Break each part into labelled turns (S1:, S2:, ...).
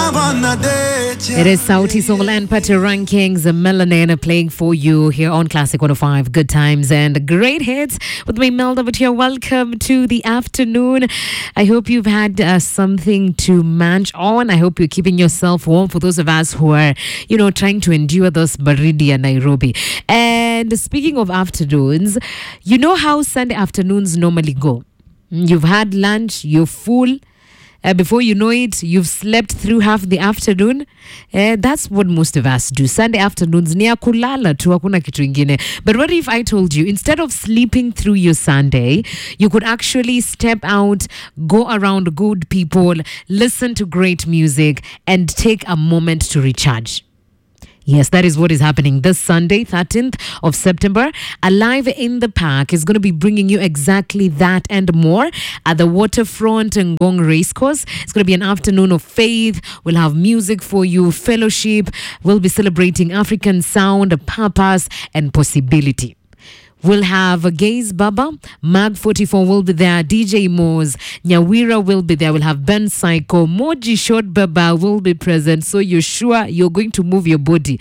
S1: It is Sauti Soul and Patti Rankings, Melanin playing for you here on Classic 105. Good times and great hits with me, Melda. But here, welcome to the afternoon. I hope you've had something to munch on. I hope you're keeping yourself warm for those of us who are, trying to endure this baridi in Nairobi. And speaking of afternoons, you know how Sunday afternoons normally go. You've had lunch, you're full. Before you know it, you've slept through half the afternoon. That's what most of us do. Sunday afternoons ni ya kulala tu, hakuna kitu ingine. But what if I told you, instead of sleeping through your Sunday, you could actually step out, go around good people, listen to great music, and take a moment to recharge? Yes, that is what is happening this Sunday, 13th of September. Alive in the Park is going to be bringing you exactly that and more at the Waterfront Ngong Racecourse. It's going to be an afternoon of faith. We'll have music for you, fellowship. We'll be celebrating African sound, purpose, and possibility. We'll have Gaze Baba, Mag 44 will be there, DJ Moz, Nyawira will be there, we'll have Ben Psycho, Moji Short Baba will be present, so you're sure you're going to move your body.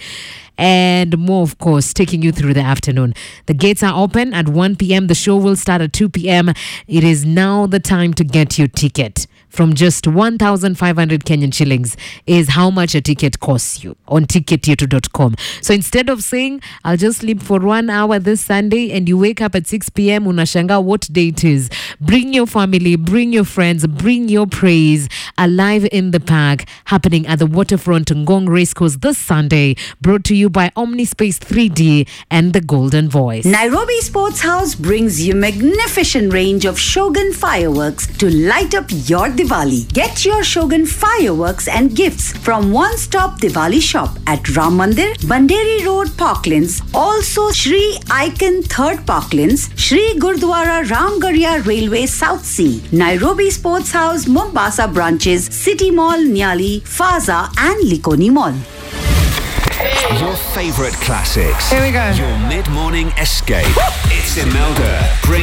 S1: And more, of course, taking you through the afternoon. The gates are open at 1 p.m. The show will start at 2 p.m. It is now the time to get your ticket. From just 1,500 Kenyan shillings is how much a ticket costs you on ticketyetu.com. So instead of saying, I'll just sleep for 1 hour this Sunday and you wake up at 6 p.m. unashanga what day it is. Bring your family, bring your friends, bring your praise. Alive in the Park, happening at the Waterfront Ngong Racecourse this Sunday. Brought to you by Omnispace 3D and The Golden Voice.
S2: Nairobi Sports House brings you magnificent range of Shogun fireworks to light up your Diwali. Get your Shogun fireworks and gifts from One Stop Diwali shop at Ram Mandir, Banderi Road, Parklands. Also Shri Icon 3rd Parklands, Shri Gurdwara Ramgarhia Railway South Sea, Nairobi Sports House, Mombasa branches, City Mall, Nyali, Faza and Likoni Mall.
S3: Your favorite classics.
S1: Here we go.
S3: Your mid-morning escape. It's Imelda.